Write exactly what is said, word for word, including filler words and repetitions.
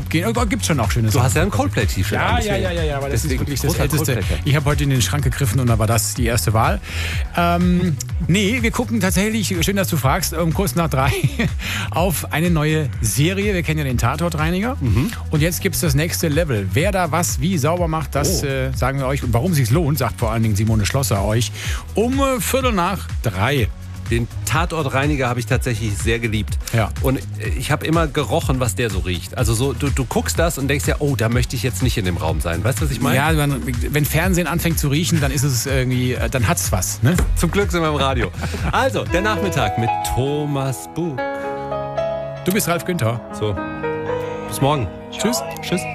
Club gehen. Oh, gibt's schon auch schöne Sachen. Du hast ja ein Coldplay-T-Shirt. Ja, ja, ja, ja, ja, aber das Deswegen ist wirklich das großer Älteste. Coldplay-Fan. Ich habe heute in den Schrank gegriffen und da war das die erste Wahl. Ähm, nee, wir gucken tatsächlich, schön, dass du fragst, um kurz nach drei auf eine neue Serie. Wir kennen ja den Tatortreiniger. Mhm. Und jetzt gibt's das nächste Level. Wer da was wie sauber macht, das Oh. äh, sagen wir euch. Und warum sich's lohnt, sagt vor allen Dingen Simone Schlosser euch um äh, Viertel nach drei. Den Tatortreiniger habe ich tatsächlich sehr geliebt. Ja. Und ich habe immer gerochen, was der so riecht. Also so, du, du guckst das und denkst ja, oh, da möchte ich jetzt nicht in dem Raum sein. Weißt du, was ich meine? Ja, man, wenn Fernsehen anfängt zu riechen, dann ist es irgendwie, äh, dann hat's was, ne? Zum Glück sind wir im Radio. Also, der Nachmittag mit Thomas Bug. Du bist Ralf Günther. So, bis morgen. Tschüss. Tschüss.